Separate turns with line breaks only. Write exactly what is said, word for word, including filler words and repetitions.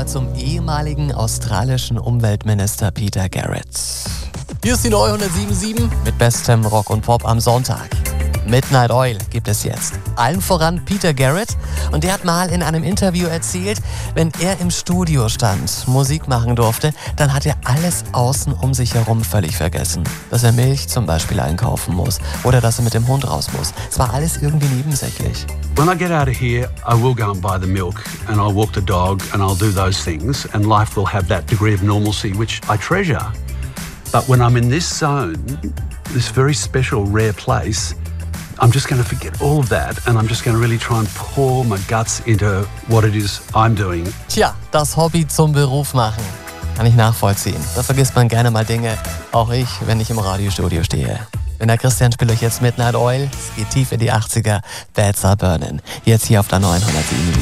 aber zum ehemaligen australischen Umweltminister Peter Garrett. Hier ist die neue hundertsieben Komma sieben mit bestem Rock und Pop am Sonntag. Midnight Oil gibt es jetzt. Allen voran Peter Garrett. Und der hat mal in einem Interview erzählt, wenn er im Studio stand, Musik machen durfte, dann hat er alles außen um sich herum völlig vergessen. Dass er Milch zum Beispiel einkaufen muss oder dass er mit dem Hund raus muss. Es war alles irgendwie nebensächlich.
When I get out of here, I will go and buy the milk and I'll walk the dog and I'll do those things and life will have that degree of normalcy which I treasure. But when I'm in this zone, this very special, rare place, I'm just going to forget all of that and I'm just going to really try and pour my guts into what it is I'm doing.
Tja, das Hobby zum Beruf machen. Kann ich nachvollziehen. Da vergisst man gerne mal Dinge. Auch ich, wenn ich im Radiostudio stehe. Denn der Christian spielt euch jetzt Midnight Oil. Es geht tief in die achtziger. That's Are Burnin'. Jetzt hier auf der neuen hundertsieben.